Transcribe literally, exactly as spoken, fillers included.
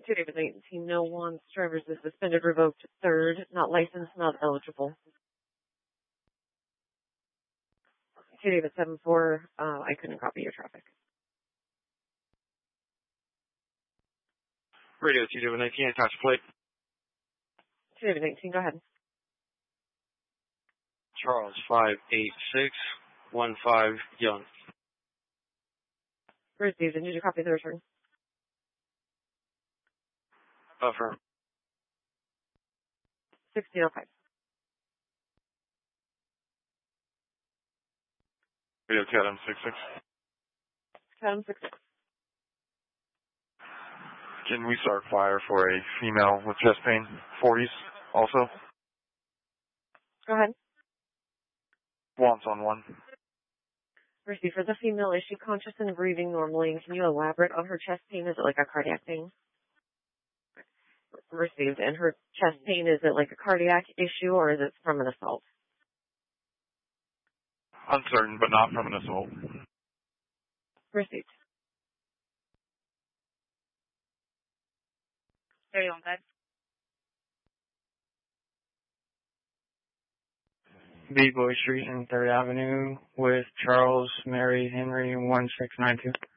Two David nineteen oh one, drivers is suspended, revoked, third, not licensed, not eligible. Two David seven four, uh, I couldn't copy your traffic. Radio Two David nineteen, attach plate. Two David nineteen, go ahead. Charles five eight six one five Young. Received, and did you copy the return? Affirm. sixteen oh five. Radio Chatham six six. Chatham six six. Can we start fire for a female with chest pain, forties also? Go ahead. Once on one. Received, for the female, is she conscious and breathing normally? And can you elaborate on her chest pain? Is it like a cardiac thing? Received, and her chest pain, is it like a cardiac issue or is it from an assault? Uncertain, but not from an assault. Received. Carry on, guys. B. Boy Street and third Avenue with Charles Mary Henry one six nine two.